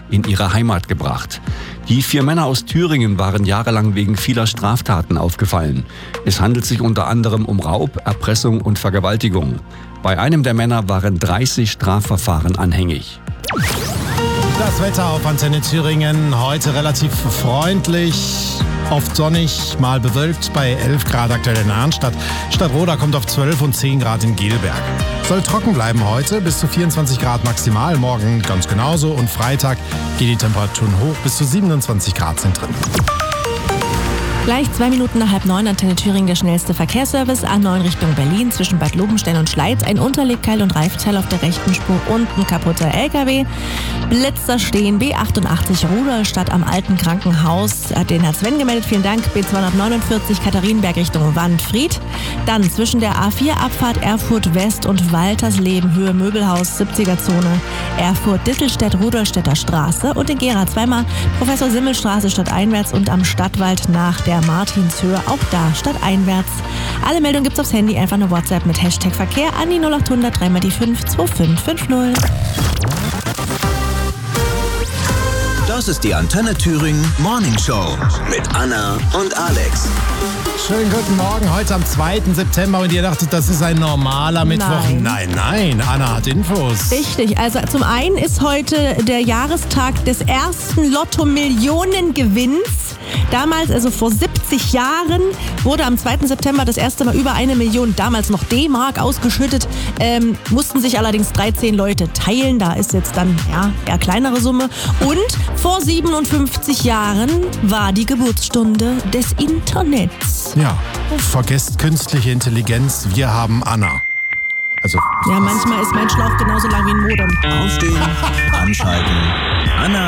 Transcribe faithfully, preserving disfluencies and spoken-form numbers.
in ihre Heimat gebracht. Die vier Männer aus Thüringen waren jahrelang wegen vieler Straftaten aufgefallen. Es handelt sich unter anderem um Raub, Erpressung und Vergewaltigung. Bei einem der Männer waren dreißig Strafverfahren anhängig. Das Wetter auf Antenne Thüringen heute relativ freundlich, oft sonnig, mal bewölkt bei elf Grad aktuell in Arnstadt. Stadtroda kommt auf zwölf und zehn Grad in Gelberg. Soll trocken bleiben heute, bis zu vierundzwanzig Grad maximal, morgen ganz genauso und Freitag geht die Temperaturen hoch, bis zu siebenundzwanzig Grad sind drin. Gleich zwei Minuten nach halb neun, Antenne Thüringen, der schnellste Verkehrsservice. A neun Richtung Berlin, zwischen Bad Lobenstein und Schleiz. Ein Unterlegkeil und Reifteil auf der rechten Spur und ein kaputter L K W. Blitzer stehen, B achtundachtzig Rudolstadt am Alten Krankenhaus. Hat den Herr Sven gemeldet, vielen Dank. B zweihundertneunundvierzig Katharinenberg Richtung Wandfried. Dann zwischen der A vier Abfahrt Erfurt West und Waltersleben, Höhe Möbelhaus, siebziger Zone. Erfurt Dittelstedt, Rudolstädter Straße. Und in Gera zweimal Professor Simmel Straße stadteinwärts und am Stadtwald nach der Martinshöhe, auch da stadteinwärts. Alle Meldungen gibt's aufs Handy, einfach eine WhatsApp mit Hashtag Verkehr an die null acht hundert drei mal die fünf zwei fünf fünf null. Das ist die Antenne Thüringen Morning Show mit Anna und Alex. Schönen guten Morgen, heute am zweiten September und ihr dachtet, das ist ein normaler Mittwoch. Nein. Nein, nein, Anna hat Infos. Richtig, also zum einen ist heute der Jahrestag des ersten Lotto-Millionengewinns. Damals, also vor siebzig Jahren, wurde am zweiten September das erste Mal über eine Million, damals noch D-Mark, ausgeschüttet. Ähm, mussten sich allerdings dreizehn Leute teilen. Da ist jetzt dann ja eher kleinere Summe. Und vor siebenundfünfzig Jahren war die Geburtsstunde des Internets. Ja, vergesst künstliche Intelligenz, wir haben Anna. Also, Ja, manchmal ist mein Schlauch genauso lang wie ein Modem. Aufstehen, anschalten, Anna